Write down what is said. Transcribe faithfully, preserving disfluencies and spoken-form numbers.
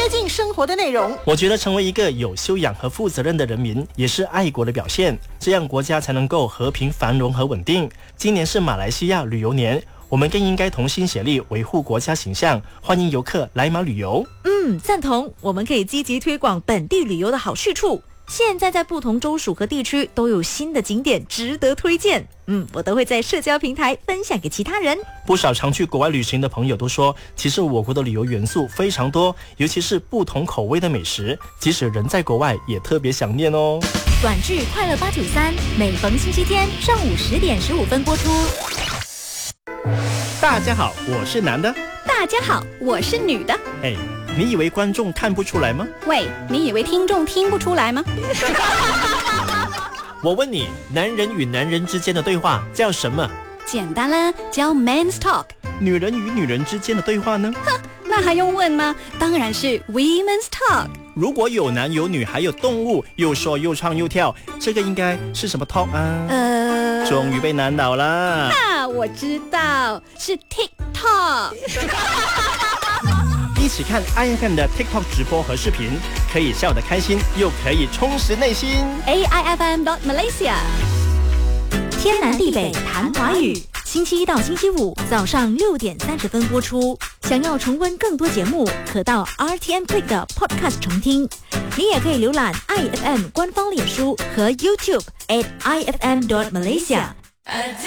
近生活的内容。 我觉得成为一个有修养和负责任的人民，也是爱国的表现，这样国家才能够和平繁荣和稳定。今年是马来西亚旅游年，我们更应该同心协力维护国家形象，欢迎游客来马旅游。 嗯，赞同。我们可以积极推广本地旅游的好去处。现在在不同州属和地区都有新的景点值得推荐，嗯，我都会在社交平台分享给其他人。 不少常去国外旅行的朋友都说，其实我国的旅游元素非常多，尤其是不同口味的美食，即使人在国外也特别想念哦。 短剧快乐八九三，每逢星期天上午十点十五分播出。 大家好，我是男的。 大家好，我是女的。 哎，你以为观众看不出来吗？ 喂，你以为听众听不出来吗？ 我问你，男人与男人之间的对话叫什么？ 简单啦，叫 Men's Talk。 女人与女人之间的对话呢？ 哼，那还用问吗？当然是 Women's Talk。 如果有男有女还有动物，又说又唱又跳，这个应该是什么 talk 啊？ 呃， 终于被难倒了。 啊，我知道，是 TikTok。 一起看 I F M 的 TikTok 直播和视频，可以笑得开心，又可以充实内心。 A I F M dot Malaysia， 天南地北谈华语，星期一到星期五早上六点三十分播出。想要重温更多节目，可到 R T M Click 的 Podcast 重听。你也可以浏览 I F M 官方脸书和 YouTube at I F M dot Malaysia。